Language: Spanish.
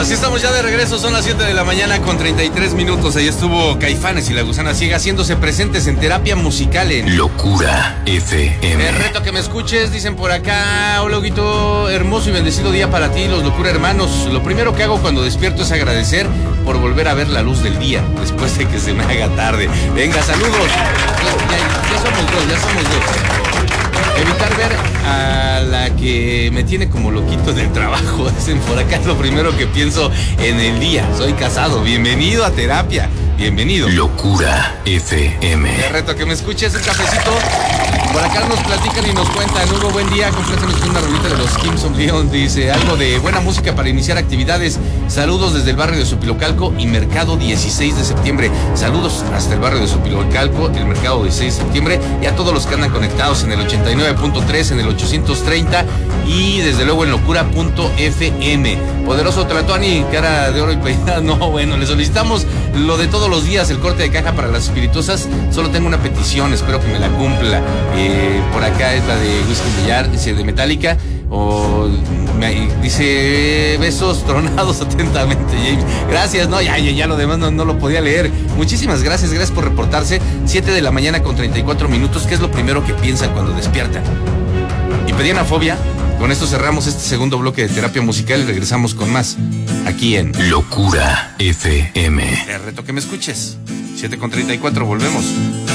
Así estamos ya de regreso, son las 7 de la mañana con 33 minutos. Ahí estuvo Caifanes y La Gusana Ciega haciéndose presentes en terapia musical en Locura FM. El reto que me escuches, dicen por acá. Hola, Huguito, hermoso y bendecido día para ti, los Locura hermanos. Lo primero que hago cuando despierto es agradecer por volver a ver la luz del día, después de que se me haga tarde. Venga, saludos. Ya somos dos. Evitar ver a la que me tiene como loquito del trabajo. Dicen por acá, es lo primero que pienso en el día. Soy casado, bienvenido a terapia. Bienvenido. Locura FM. El reto que me escuches, un cafecito. Por acá nos platican y nos cuentan. Hugo, buen día, complétanos con una rolita de los Kings of Leon. Dice, algo de buena música para iniciar actividades. Saludos desde el barrio de Supilocalco y Mercado 16 de septiembre. Saludos hasta el barrio de Supilocalco, el Mercado 16 de septiembre. Y a todos los que andan conectados en el 89.3, en el 830 y desde luego en locura.fm. Poderoso Tlatuani, cara de oro y peinada. No, bueno, le solicitamos lo de todos los días, el corte de caja para las espirituosas. Solo tengo una petición, espero que me la cumpla. Por acá es la de Whisky Millar, dice de Metallica. Dice besos tronados atentamente, James. Gracias, no, ya lo demás no lo podía leer. Muchísimas gracias por reportarse. 7 de la mañana con 34 minutos. ¿Qué es lo primero que piensan cuando despiertan? Y pedían a Fobia. Con esto cerramos este segundo bloque de terapia musical y regresamos con más aquí en Locura FM. El reto que me escuches. 7 con 34, volvemos.